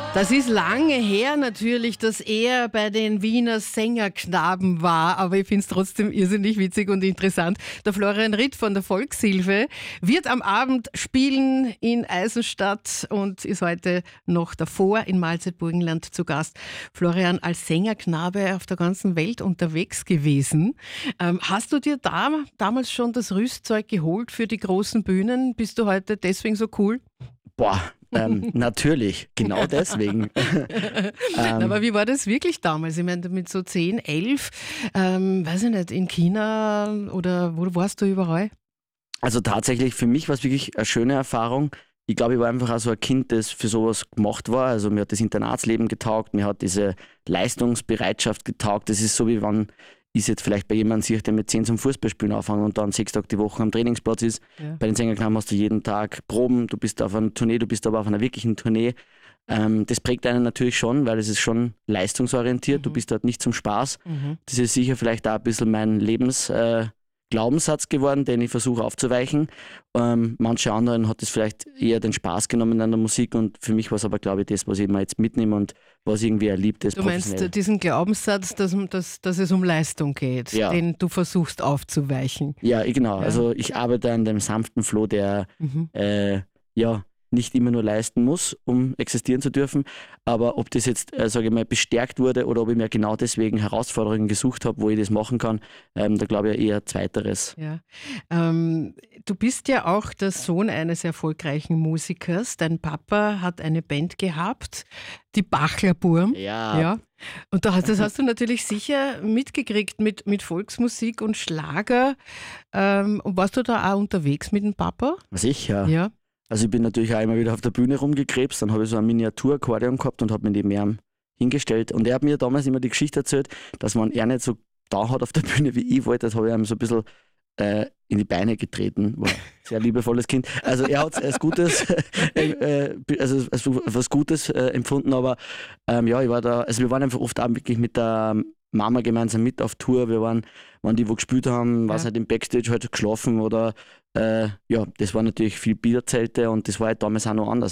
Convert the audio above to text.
Das ist lange her natürlich, dass er bei den Wiener Sängerknaben war, aber ich finde es trotzdem irrsinnig witzig und interessant. Der Florian Ritt von der Volkshilfe wird am Abend spielen in Eisenstadt und ist heute noch davor in Malzeit-Burgenland zu Gast. Florian, als Sängerknabe auf der ganzen Welt unterwegs gewesen. Hast du dir damals schon das Rüstzeug geholt für die großen Bühnen? Bist du heute deswegen so cool? Boah, natürlich, genau deswegen. Aber wie war das wirklich damals? Ich meine, mit so 10, 11, weiß ich nicht, in China oder wo warst du überall? Also tatsächlich, für mich war es wirklich eine schöne Erfahrung. Ich glaube, ich war einfach auch so ein Kind, das für sowas gemacht war. Also mir hat das Internatsleben getaugt, mir hat diese Leistungsbereitschaft getaugt. Das ist so, wie wenn ich jetzt vielleicht bei jemandem sehe, der mit 10 zum Fußballspielen anfangen und dann 6 Tage die Woche am Trainingsplatz ist. Ja. Bei den Sängerknaben hast du jeden Tag Proben, du bist auf einer Tournee, du bist aber auf einer wirklichen Tournee. Das prägt einen natürlich schon, weil es ist schon leistungsorientiert, du bist dort nicht zum Spaß. Das ist sicher vielleicht auch ein bisschen mein Glaubenssatz geworden, den ich versuche aufzuweichen. Manche anderen hat es vielleicht eher den Spaß genommen an der Musik und für mich war es aber, glaube ich, das, was ich mir jetzt mitnehme und was irgendwie erlebt ist. Du meinst diesen Glaubenssatz, dass es um Leistung geht, ja, den du versuchst aufzuweichen? Ja, genau. Ja. Also ich arbeite an dem sanften Flow, der nicht immer nur leisten muss, um existieren zu dürfen. Aber ob das jetzt, sage ich mal, bestärkt wurde oder ob ich mir genau deswegen Herausforderungen gesucht habe, wo ich das machen kann, da glaube ich eher Zweiteres. Ja. Du bist ja auch der Sohn eines erfolgreichen Musikers. Dein Papa hat eine Band gehabt, die Bachler-Burm. Ja. Und das hast du natürlich sicher mitgekriegt mit Volksmusik und Schlager. Und warst du da auch unterwegs mit dem Papa? Sicher. Ja. Also ich bin natürlich auch immer wieder auf der Bühne rumgekrebst, dann habe ich so ein Miniaturakkordeon gehabt und habe mich neben ihm hingestellt. Und er hat mir damals immer die Geschichte erzählt, dass man er nicht so da hat auf der Bühne, wie ich wollte. Das habe ich ihm so ein bisschen in die Beine getreten. War ein sehr liebevolles Kind. Also er hat es als Gutes, was Gutes empfunden, aber ich war da, also wir waren einfach oft auch wirklich mit der Mama gemeinsam mit auf Tour. Wir waren die, wo gespielt haben, was halt im Backstage halt geschlafen oder das waren natürlich viel Bierzelte und das war halt damals auch noch anders.